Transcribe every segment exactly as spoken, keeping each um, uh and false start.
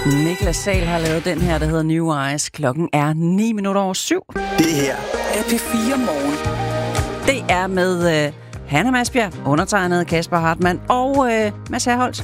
Niklas Sahl har lavet den her, der hedder New Eyes. Klokken er ni minutter over syv. Det her er P fire Morgen. Det er med øh, Hanna Masbjerg, undertegnet Kasper Hartmann og øh, Mads Herholdt.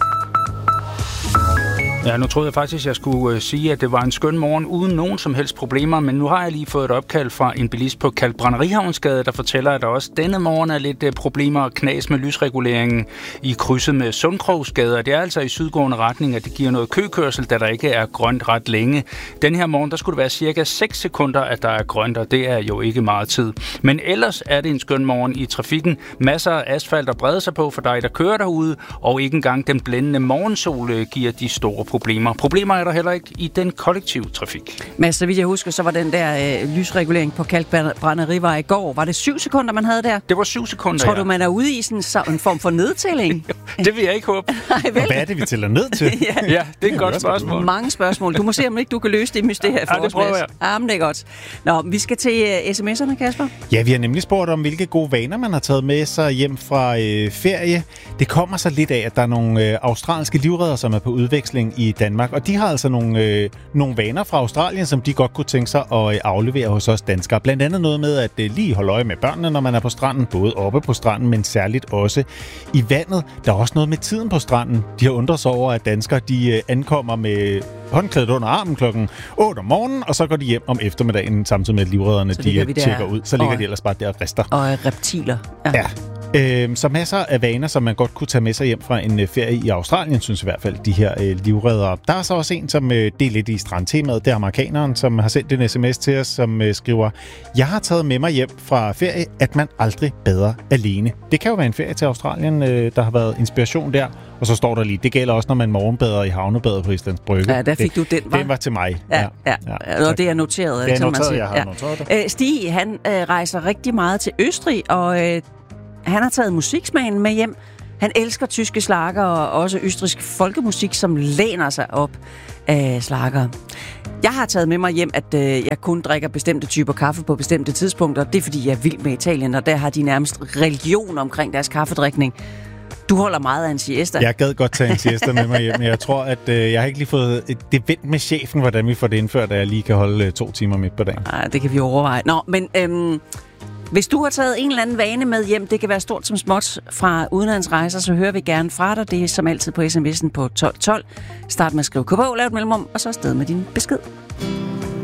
Ja, nu troede jeg faktisk, at jeg skulle øh, sige, at det var en skøn morgen uden nogen som helst problemer, men nu har jeg lige fået et opkald fra en bilist på Kalkbrænderihavnsgade, der fortæller, at der også denne morgen er lidt øh, problemer og knas med lysreguleringen i krydset med Sundkrogsgade, og det er altså i sydgående retning, at det giver noget køkørsel, da der ikke er grønt ret længe. Den her morgen, der skulle det være cirka seks sekunder, at der er grønt, og det er jo ikke meget tid. Men ellers er det en skøn morgen i trafikken. Masser af asfalt at brede sig på for dig, der kører derude, og ikke engang den blændende morgensol øh, giver de store problemer. Problemer er der heller ikke i den kollektive trafik. Men så vidt jeg husker, så var den der øh, lysregulering på Kalkbrænderihavn i går. Var det syv sekunder, man havde der? Det var syv sekunder, Tror ja. du, man er ude i sådan en form for nedtælling? Det vil jeg ikke håbe. Nej, vel? Hvad er det, vi tæller ned til? ja. Ja, det er et godt spørgsmål. Mange spørgsmål. Du må se, om ikke du kan løse det mysterie for ja, det prøver jeg. Ja, men det er godt. Nå, vi skal til uh, sms'erne, Kasper. Ja, vi har nemlig spurgt om, hvilke gode vaner man har taget med sig hjem fra øh, ferie. Det kommer så lidt af, at der er nogle øh, australske livreddere, som er på udveksling i Danmark, og de har altså nogle, øh, nogle vaner fra Australien, som de godt kunne tænke sig at øh, aflevere hos os danskere. Blandt andet noget med at øh, lige holde øje med børnene, når man er på stranden, både oppe på stranden, men særligt også i vandet. Der er også noget med tiden på stranden. De har undret sig over, at danskere de øh, ankommer med håndklædet under armen klokken otte om morgenen, og så går de hjem om eftermiddagen, samtidig med at livredderne de tjekker ud. Så ligger og, de ellers bare der og frister. Og reptiler. Ja. ja. Øh, så masser af vaner, som man godt kunne tage med sig hjem fra en øh, ferie i Australien, synes i hvert fald, de her øh, livreddere. Der er så også en, som øh, deler lidt i strandtemaet. Det er amerikaneren, som har sendt en sms til os, som øh, skriver: Jeg har taget med mig hjem fra ferie, at man aldrig bader alene. Det kan jo være en ferie til Australien, øh, der har været inspiration der. Og så står der lige, det gælder også, når man morgenbader i havnebadet på Islands Brygge. Ja, der fik det, du den, var. Den var til mig. Ja, ja. ja. Og det er noteret. Det er noteret, man jeg har ja. noteret det. Øh, Stig, han øh, rejser rigtig meget til Østrig, og øh, han har taget musiksmagen med hjem. Han elsker tyske slager og også østrigsk folkemusik, som læner sig op af slager. Jeg har taget med mig hjem, at øh, jeg kun drikker bestemte typer kaffe på bestemte tidspunkter. Det er, fordi jeg er vild med Italien, og der har de nærmest religion omkring deres kaffedrikning. Du holder meget af en siesta. Jeg gad godt tage en siesta med mig hjem, men jeg tror, at øh, jeg har ikke lige fået det vendt med chefen, hvordan vi får det indført, at jeg lige kan holde øh, to timer midt på dagen. Nej, det kan vi overveje. Nå, men øhm, hvis du har taget en eller anden vane med hjem, det kan være stort som småt fra udenlandsrejser, så hører vi gerne fra dig. Det er som altid på sms'en på tolv tolv. Start med at skrive K B, lav et mellemrum, og så afsted med din besked.